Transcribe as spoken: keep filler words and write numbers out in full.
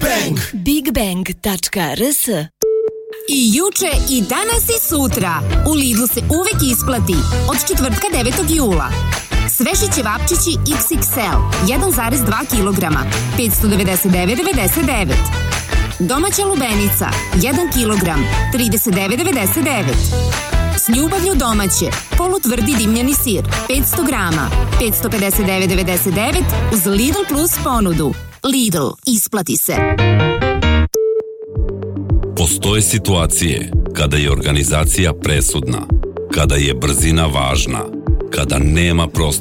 Bang! bigbang tačka r s. I juče, i danas, i sutra. U Lidlu se uvek isplati. Od četvrtka devetog jula. Sveži ćevapčići iks iks el, jedan zarez dva kilograma, petsto devedeset devet devedeset devet. Domaća lubenica, jedan kilogram, trideset devet devedeset devet. S ljubavlju domaće, polutvrdi dimljeni sir, petsto grama, petsto pedeset devet devedeset devet uz Lidl Plus ponudu. Lidl, isplati se. Postoje situacije kada je organizacija presudna, kada je brzina važna, kada nema prostora